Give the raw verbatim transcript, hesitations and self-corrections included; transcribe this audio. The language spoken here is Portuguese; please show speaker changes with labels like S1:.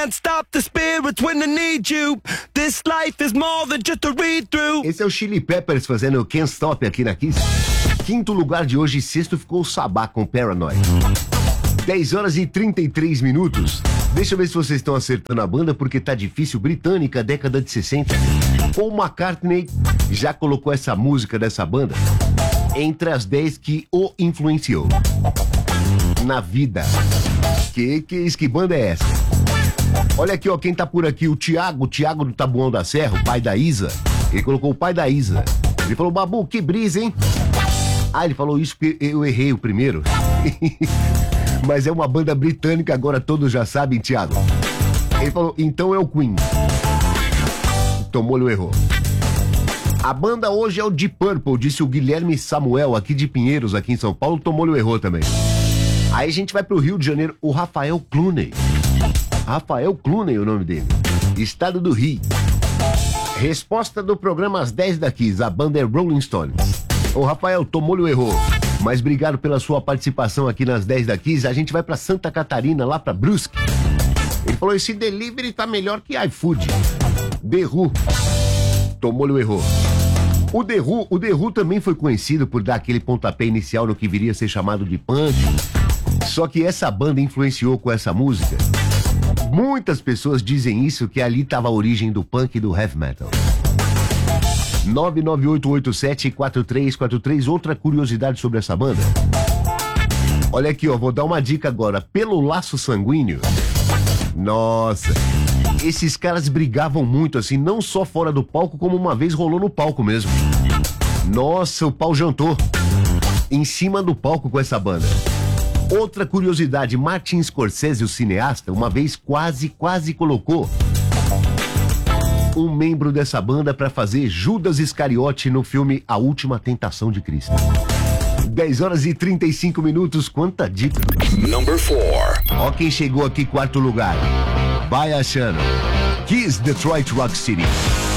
S1: Can't stop the spirits when I need you. This life is more than just a read-through.
S2: Esse é o Chili Peppers fazendo Can't Stop aqui na Kiss. Quinto lugar de hoje, sexto ficou o Sabá com Paranoid. dez horas e trinta e três minutos. Deixa eu ver se vocês estão acertando a banda, porque tá difícil. Britânica, década de sessenta. Paul McCartney já colocou essa música dessa banda entre as dez que o influenciou na vida. Que, que, que banda é essa? Olha aqui, ó, quem tá por aqui, o Thiago, o Thiago do Tabuão da Serra, o pai da Isa. Ele colocou o pai da Isa. Ele falou, Babu, que brisa, hein? Ah, ele falou isso porque eu errei o primeiro. Mas é uma banda britânica, agora todos já sabem, Thiago. Ele falou, então é o Queen. Tomou-lhe o erro. A banda hoje é o Deep Purple, disse o Guilherme Samuel, aqui de Pinheiros, aqui em São Paulo, tomou-lhe o erro também. Aí a gente vai pro Rio de Janeiro, o Rafael Clooney. Rafael Clooney é o nome dele. Estado do Rio. Resposta do programa às dez da Kiss, a banda é Rolling Stones. Ô Rafael, tomou-lhe o erro. Mas obrigado pela sua participação aqui nas dez da Kiss. A gente vai pra Santa Catarina, lá pra Brusque. Ele falou, esse delivery tá melhor que iFood. The Who. Tomou-lhe o erro. O The Who, o The Who também foi conhecido por dar aquele pontapé inicial no que viria a ser chamado de punk. Só que essa banda influenciou com essa música. Muitas pessoas dizem isso, que ali estava a origem do punk e do heavy metal. nove nove oito oito sete quatro três quatro três. Outra curiosidade sobre essa banda. Olha aqui, ó, vou dar uma dica agora. Pelo Laço Sanguíneo. Nossa, esses caras brigavam muito assim, não só fora do palco, como uma vez rolou no palco mesmo. Nossa, o pau jantou em cima do palco com essa banda. Outra curiosidade, Martin Scorsese, o cineasta, uma vez quase, quase colocou um membro dessa banda para fazer Judas Iscariote no filme A Última Tentação de Cristo. dez horas e trinta e cinco minutos, quanta dica.
S3: Number four.
S2: Ó quem chegou aqui, quarto lugar. Vai achando. Kiss Detroit Rock City.